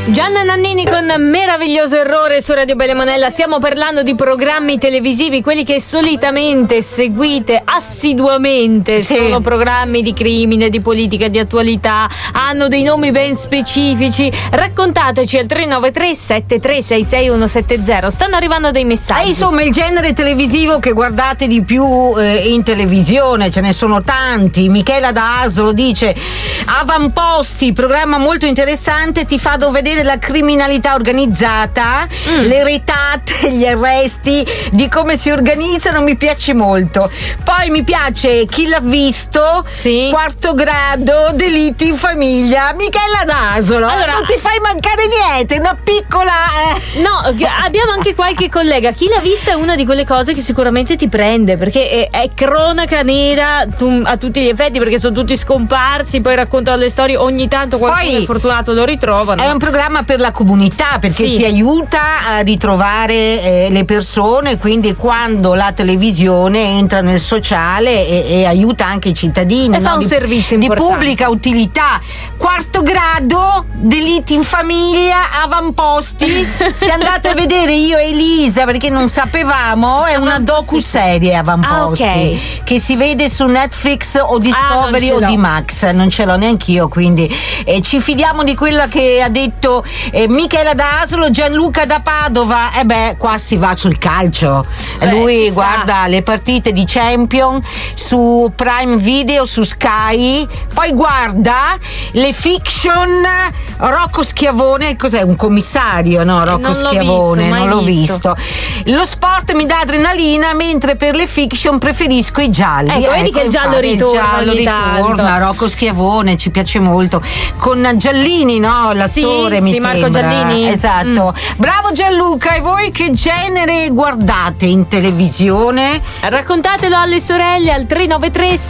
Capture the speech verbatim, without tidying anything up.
Gianna Nannini con Meraviglioso Errore su Radio Belle Monella. Stiamo parlando di programmi televisivi, quelli che solitamente seguite assiduamente. Sì. Sono programmi di crimine, di politica, di attualità, hanno dei nomi ben specifici. Raccontateci al tre nove tre sette tre sei sei uno sette zero. Stanno arrivando dei messaggi. Eh, insomma, il genere televisivo che guardate di più eh, in televisione, ce ne sono tanti. Michela da Asolo dice: Avamposti, programma molto interessante, ti fanno vedere la criminalità organizzata, mm. le retate, gli arresti, di come si organizzano, mi piace molto. Poi mi piace Chi l'ha visto, sì. Quarto grado, Delitti in famiglia. Michela D'Asolo, allora, non ti fai mancare niente, una piccola eh. No, abbiamo anche qualche collega. Chi l'ha vista è una di quelle cose che sicuramente ti prende, perché è, è cronaca nera tu, a tutti gli effetti, perché sono tutti scomparsi, poi raccontano le storie, ogni tanto qualcuno poi è fortunato lo ritrovano. È un programma per la comunità, perché sì. ti aiuta a ritrovare eh, le persone, quindi quando la televisione entra nel sociale e, e aiuta anche i cittadini, e no? fa un di, servizio di importante. pubblica utilità. Quarto grado, Delitti in famiglia, Avamposti. Se andate a vedere Io e Elisa, perché non sapevamo, è una docuserie Avamposti, ah, okay. che si vede su Netflix o Discovery ah, o di Max. Non ce l'ho neanch'io, quindi eh, ci fidiamo di quella che ha detto eh, Michela da Asolo. Gianluca da Padova, e eh beh, qua si va sul calcio. Beh, lui guarda le partite di Champion su Prime Video, su Sky, poi guarda le fiction. Rocco Schiavone, cos'è, un commissario, no? Rocco non Schiavone, visto, non l'ho visto. visto. Lo sport mi dà adrenalina, mentre per le fiction preferisco i gialli. Ecco, vedi che il giallo ritorna, il giallo ogni ritorna, tanto. Rocco Schiavone ci piace molto, con Giallini, no? L'attore, sì, mi sì, sembra. Marco Giallini. Esatto. Mm. Bravo Gianluca. E voi che genere guardate in televisione? Raccontatelo alle sorelle al tre nove tre